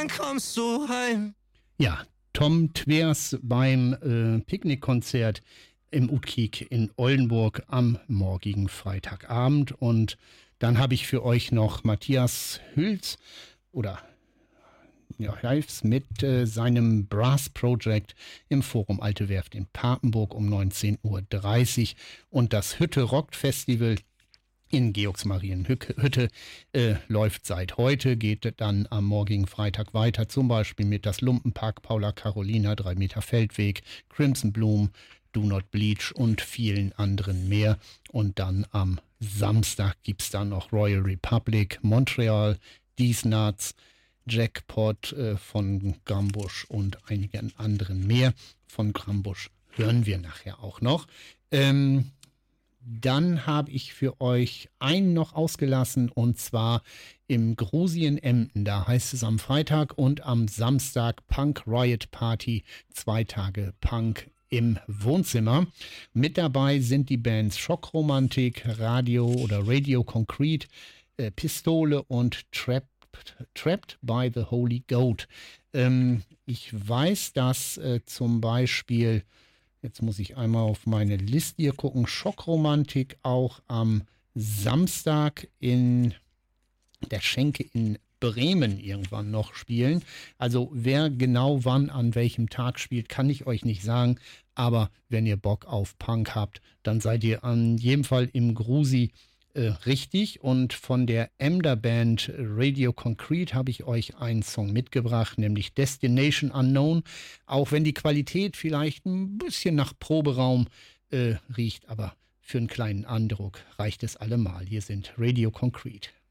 wann kommst du heim? Ja, Tom Twers beim Picknickkonzert im Utkik in Oldenburg am morgigen Freitagabend. Und dann habe ich für euch noch Matthias Hüls Hives mit seinem Brass Project im Forum Alte Werft in Papenburg um 19:30 Uhr und das Hütte Rockt Festival in Georgsmarienhütte läuft seit heute, geht dann am morgigen Freitag weiter, zum Beispiel mit das Lumpenpack, Paula Carolina, 3 Meter Feldweg, Crimson Bloom, Do Not Bleach und vielen anderen mehr. Und dann am Samstag gibt es dann noch Royal Republic, Montreal, These Nuts, Jackpot von Grambusch und einigen anderen mehr. Von Grambusch hören wir nachher auch noch. Dann habe ich für euch einen noch ausgelassen und zwar im Grusi in Emden. Da heißt es am Freitag und am Samstag Punk Riot Party, 2 Tage Punk im Wohnzimmer. Mit dabei sind die Bands Schockromantik, Radio Concrete, Pistole und Trapped by the Holy Goat. Ich weiß, dass zum Beispiel, jetzt muss ich einmal auf meine Liste hier gucken, Schockromantik auch am Samstag in der Schenke in Bremen irgendwann noch spielen. Also wer genau wann an welchem Tag spielt, kann ich euch nicht sagen. Aber wenn ihr Bock auf Punk habt, dann seid ihr an jedem Fall im Grusi richtig. Und von der Emder Band Radio Concrete habe ich euch einen Song mitgebracht, nämlich Destination Unknown. Auch wenn die Qualität vielleicht ein bisschen nach Proberaum riecht, aber für einen kleinen Eindruck reicht es allemal. Hier sind Radio Concrete.